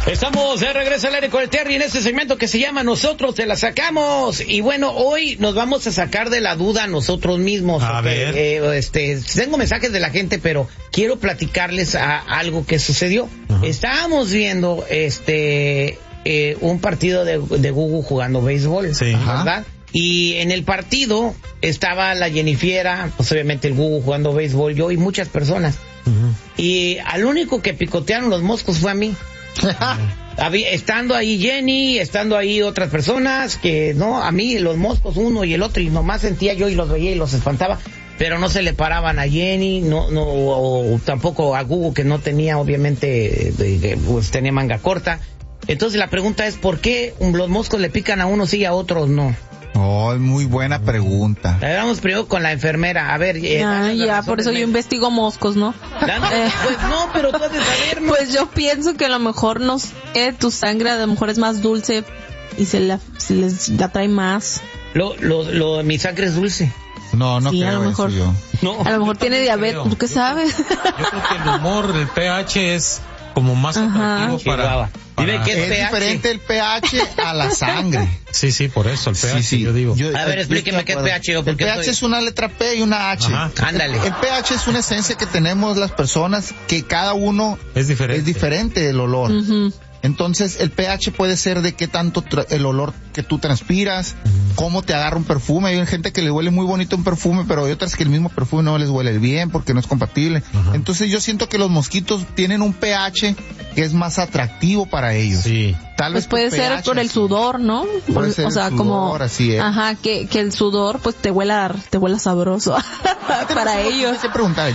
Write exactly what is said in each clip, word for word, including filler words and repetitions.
Estamos de regreso al aire con el Terry en este segmento que se llama Nosotros te la sacamos. Y bueno, hoy nos vamos a sacar de la duda a nosotros mismos. A porque, ver. Eh, este, tengo mensajes de la gente, pero quiero platicarles a algo que sucedió. Uh-huh. Estábamos viendo este eh, un partido de, de Gugu jugando béisbol, sí, ¿verdad? Y en el partido estaba la Jennifiera, pues obviamente el Gugu jugando béisbol, yo y muchas personas. Uh-huh. Y al único que picotearon los moscos fue a mí. Había, estando ahí Jenny, estando ahí otras personas que no, a mí los moscos uno y el otro y nomás sentía yo y los veía y los espantaba, pero no se le paraban a Jenny, no, no, o, o tampoco a Gugu que no tenía obviamente, de, de, pues tenía manga corta. Entonces la pregunta es ¿por qué los moscos le pican a unos sí y a otros no? Oh, muy buena pregunta. La vamos primero con la enfermera. A ver, eh, ah, ya, por eso yo investigo moscos, ¿no? Eh, pues no, pero tú has de saber, ¿no? Pues yo pienso que a lo mejor nos, eh, tu sangre a lo mejor es más dulce y se, la, se les atrae más. Lo, lo, lo, mi sangre es dulce. No, no sí, creo a lo mejor, eso yo. No. A lo mejor tiene diabetes, ¿tú qué sabes? Yo creo que el humor, el pH es como más atractivo para, para... Dime que es, es pH. Diferente el pH a la sangre. Sí, sí, por eso, el pH, sí, sí. yo digo. Yo, a ver, explíqueme qué es pH. Yo, el pH estoy... es una letra P y una H. Ajá. Ándale. El pH es una esencia que tenemos las personas que cada uno es diferente, es diferente el olor. Uh-huh. Entonces, el pH puede ser de qué tanto tra- el olor que tú transpiras, uh-huh. cómo te agarra un perfume. Hay gente que le huele muy bonito un perfume, pero hay otras que el mismo perfume no les huele bien porque no es compatible. Uh-huh. Entonces, yo siento que los mosquitos tienen un pH que es más atractivo para ellos. Sí. Tal pues vez puede tu ser pH, por el sudor, ¿no? Puede ser o sea, el sudor, como así es. Ajá, que que el sudor pues te huela te huela sabroso para ellos. Hay que preguntar.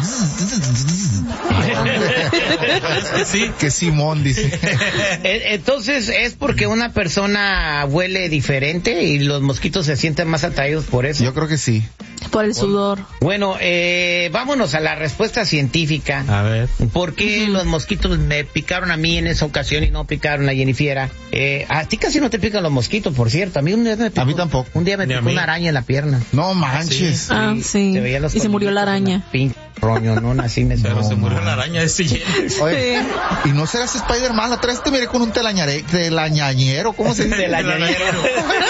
Sí, que Simón dice. Entonces, ¿es porque una persona huele diferente y los mosquitos se sienten más atraídos por eso? Yo creo que sí. Por el sudor. Bueno, eh, vámonos a la respuesta científica. A ver. ¿Por qué uh-huh. los mosquitos me picaron a mí en esa ocasión y no picaron a Jennifiera? Eh, a ti casi no te pican los mosquitos, por cierto. A mí un día me picó, a mí tampoco. Un día me Ni picó una araña en la pierna. No manches. Ah, sí. sí. Te veía los y se murió la araña. Pin, roño, no, así me Pero no, se murió no. la araña de ese Jenny. Oye, sí. Y no serás Spider-Man, la otra vez te miré con un telañare, telañañero, ¿cómo se dice? Telañañero.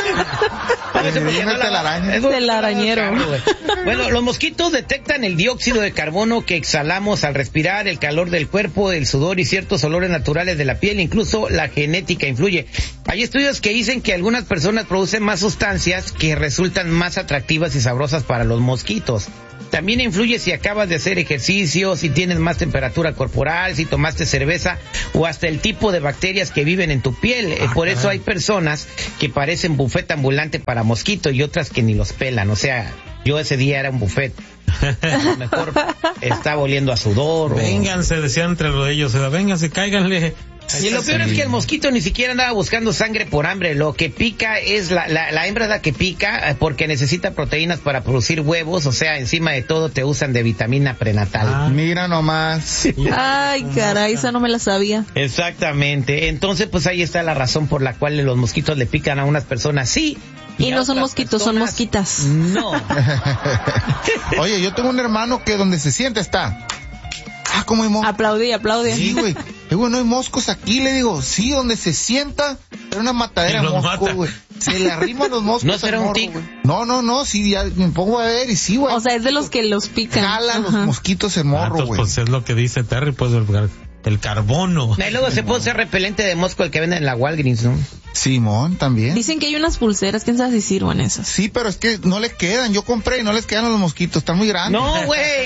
telaraña. Telarañero. Bueno, los mosquitos detectan el dióxido de carbono que exhalamos al respirar, el calor del cuerpo, el sudor y ciertos olores naturales de la piel, incluso la genética influye. Hay estudios que dicen que algunas personas producen más sustancias que resultan más atractivas y sabrosas para los mosquitos. También influye si acabas de hacer ejercicio, si tienes más temperatura corporal, si tomaste cerveza o hasta el tipo de bacterias que viven en tu piel. Ah, Por eso hay personas que parecen bufete ambulante para mosquito y otras que ni los pelan. O sea, yo ese día era un buffet. A lo mejor estaba oliendo a sudor. Vénganse, o... decían entre los de ellos, vénganse, cáiganle. Y lo peor es que el mosquito ni siquiera andaba buscando sangre por hambre. Lo que pica es la, la, la hembra es la que pica porque necesita proteínas para producir huevos. O sea, encima de todo te usan de vitamina prenatal. Ah, mira nomás. Ay, caray, esa no me la sabía. Exactamente. Entonces, pues ahí está la razón por la cual los mosquitos le pican a unas personas. Sí. Y, y no son mosquitos, personas, son mosquitas. No. Oye, yo tengo un hermano que donde se siente está. Ah, ¿cómo hay moscos? Aplaudí, aplaudí. Sí, güey. Eh, güey, no hay moscos aquí, le digo. Sí, donde se sienta, era una matadera de moscos, güey. Se le arriman los moscos. ¿No será al morro, un tic? Güey. No, no, no, sí, ya me pongo a ver y sí, güey. O sea, es de los que los pican. Jalan los mosquitos el morro, güey. Ah, pues es lo que dice Terry, pues el, el carbono. Y luego se puede ser repelente de mosco el que venden en la Walgreens, ¿no? Simón, también. Dicen que hay unas pulseras, quién sabe si sirvan esas. Sí, pero es que no le quedan. Yo compré y no les quedan a los mosquitos, están muy grandes. No, güey.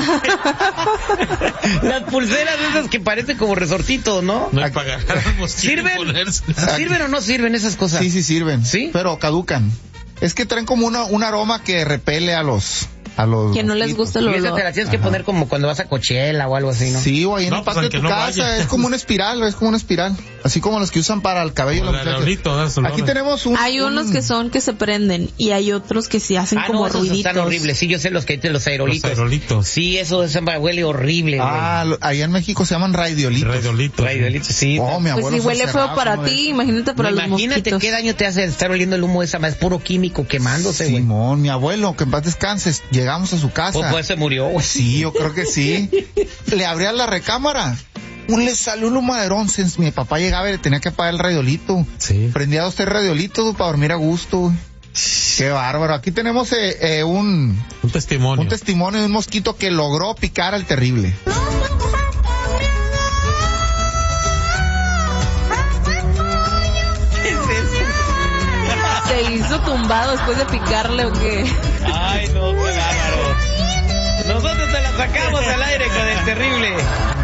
Las pulseras esas que parecen como resortitos, ¿no? No hay para agarrar a los mosquitos. ¿Sirven? ¿Sirven o no sirven esas cosas? Sí, sí sirven. ¿Sí? Pero caducan. Es que traen como una, un aroma que repele a los... a los que no mosquitos. les gusta el olor. Y esa te la tienes que Ajá. poner como cuando vas a Coachella o algo así, ¿no? Sí, o ahí en no, el pues patio de tu no casa, vaya. es como una espiral, es como una espiral. Así como los que usan para el cabello. El aerolito, das olor. Aquí tenemos un... Hay unos un... que son que se prenden y hay otros que sí hacen ah, como no, esos ruiditos. están horribles. Sí, yo sé los que dicen los aerolitos. Los aerolitos. Sí, eso, eso huele horrible, güey. Ah, lo- allá en México se llaman radiolitos. Radiolitos. Radiolitos, sí. Oh, mi Pues abuelo si se huele encerraba feo para uno de ti, esos. imagínate para No, los imagínate mosquitos. qué daño te hace estar oliendo el humo de esa más, es puro químico quemándose, güey. Simón, mi abuelo, que en paz descanses, llegamos a su casa. Pues, pues se murió, güey. Sí, yo creo que sí. Le abría la recámara Uh, le salió un humaderón. Mi papá llegaba y le tenía que apagar el radiolito. Sí. Prendía dos, tres radiolitos para dormir a gusto, güey. Qué bárbaro. Aquí tenemos eh, eh, un... Un testimonio. Un testimonio de un mosquito que logró picar al terrible. ¿Se hizo tumbado después de picarle o qué? Ay, no, qué bárbaro. Nosotros te la sacamos al aire con el terrible.